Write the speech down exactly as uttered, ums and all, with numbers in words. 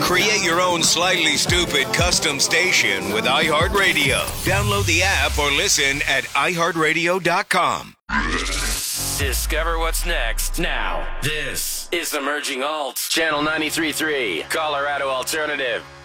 Create your own slightly stupid custom station with iHeartRadio. Download the app or listen at i heart radio dot com. Discover what's next now. This is Emerging Alt, Channel ninety-three point three, Colorado Alternative.